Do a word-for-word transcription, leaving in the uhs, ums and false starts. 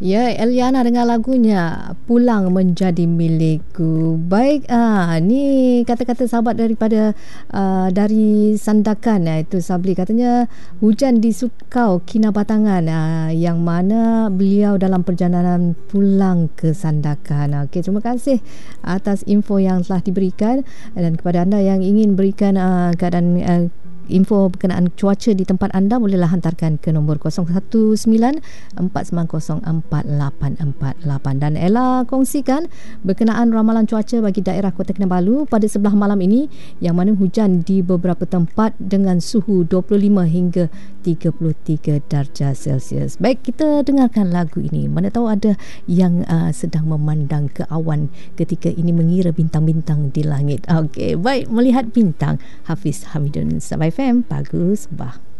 Ya, Eliana dengan lagunya Pulang Menjadi Milikku. Baik, ah ni kata-kata sahabat daripada uh, dari Sandakan, iaitu Sabli, katanya hujan di Sukau Kinabatangan, uh, yang mana beliau dalam perjalanan pulang ke Sandakan. Okey, terima kasih atas info yang telah diberikan, dan kepada anda yang ingin berikan uh, keadaan uh, info berkenaan cuaca di tempat anda, bolehlah hantarkan ke nombor kosong satu sembilan empat sembilan kosong empat lapan empat lapan. Dan Ella kongsikan berkenaan ramalan cuaca bagi daerah Kota Kinabalu pada sebelah malam ini, yang mana hujan di beberapa tempat dengan suhu dua puluh lima hingga tiga puluh tiga darjah Celsius. Baik, kita dengarkan lagu ini. Mana tahu ada yang uh, sedang memandang ke awan ketika ini, mengira bintang-bintang di langit. Okey, baik, melihat bintang. Hafiz Hamidun, Sabah F M, bagus bah.